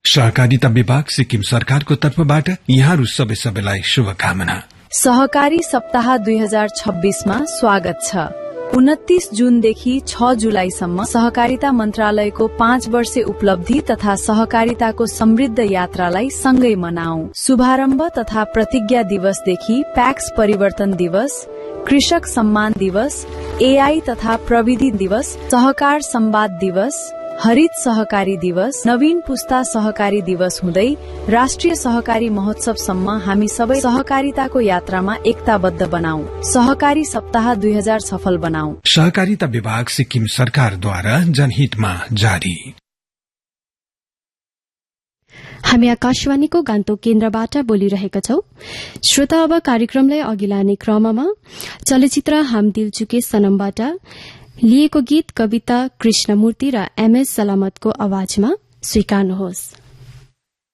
सहकारिता विभाग सिक्किम सरकारको तर्फबाट यहाँहरू सबैलाई शुभकामना। सहकारी सप्ताह 2026 मा स्वागत छ। 29 जुनदेखि 6 जुलाईसम्म सहकारिता मन्त्रालयको 5 वर्षे उपलब्धि तथा सहकारिताको समृद्ध यात्रालाई सँगै मनाऊ। शुभारम्भ तथा प्रतिज्ञा दिवसदेखि प्याक्स परिवर्तन दिवस, कृषक सम्मान दिवस, एआई तथा प्रविधि दिवस, सहकार संवाद दिवस, हरित सहकारी दिवस, नवीन पुस्ता सहकारी दिवस हुँदै राष्ट्रिय सहकारी महोत्सवसम्म हामी सबै सहकारिताको यात्रामा एकताबद्ध बनाऊ। सहकारी सप्ताह 2000 सफल बनाऊ। सहकारिता विभाग सिक्किम सरकारद्वारा जनहितमा जारी। हामी आकाशवाणीको गान्तोक केन्द्रबाट बोलिरहेका छौं। श्रोता, अब कार्यक्रमलाई अघि लाने क्रममा चलचित्र हम दिल चुके सनमबाट लिएको गीत कविता कृष्णमूर्ति र एमएस सलामतको आवाजमा स्वीकार्नुहोस्।